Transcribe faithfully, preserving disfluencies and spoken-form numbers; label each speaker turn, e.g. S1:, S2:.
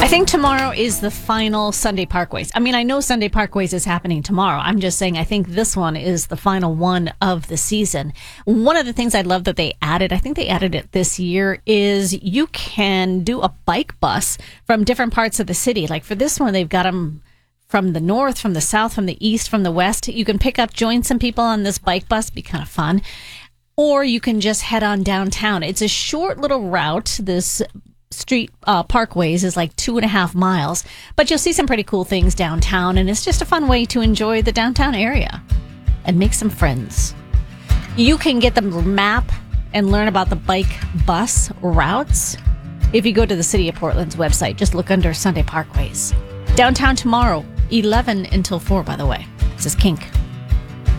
S1: think tomorrow is the final Sunday Parkways. I mean, I know Sunday Parkways is happening tomorrow. I'm just saying I think this one is the final one of the season. One of the things I love that they added, I think they added it this year, is you can do a bike bus from different parts of the city. Like for this one, they've got them from the north, from the south, from the east, from the west. You can pick up, join some people on this bike bus, be kind of fun. Or you can just head on downtown. It's a short little route. This street uh, parkways is like two and a half miles, but you'll see some pretty cool things downtown, and it's just a fun way to enjoy the downtown area and make some friends. You can get the map and learn about the bike bus routes if you go to the City of Portland's website. Just look under Sunday Parkways. Downtown tomorrow, eleven until four, by the way. This is Kink.